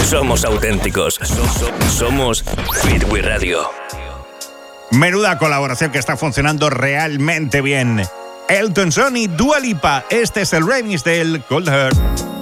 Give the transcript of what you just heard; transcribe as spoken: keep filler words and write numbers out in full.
somos auténticos. Somos Hit We Radio. Menuda colaboración que está funcionando realmente bien. Elton John y Dua Lipa. Este es el remix del Cold Heart.